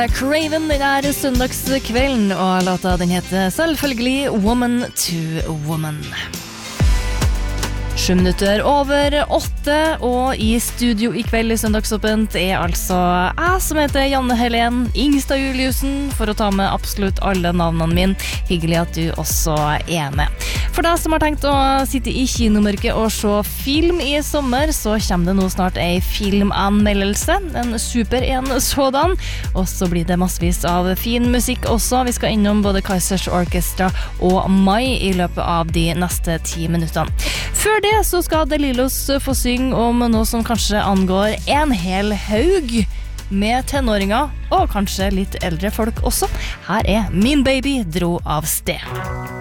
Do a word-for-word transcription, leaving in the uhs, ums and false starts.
Craven, den er søndagskvelden, og låta den heter selvfølgelig Woman to Woman. Sju minutter over åtte, og i studio i kveld i Søndagsåpent er altså jeg som heter Janne Helen Ingstad Juliusen, for å ta med absolutt alle navnene mine. Hyggelig at du også er med. For deg som har tenkt å sitte i kinomørket og se film i sommer, så kommer det nå snart en filmanmeldelse, en super en sådan, og så blir det massevis av fin musikk også. Vi skal innom både Kaizers Orchestra og Mai i løpet av de neste ti minuttene. Før det så skal Delilos få synge om noe som kanskje angår en hel haug med tenåringer, og kanskje litt eldre folk også. Her er Min Baby dro av sted.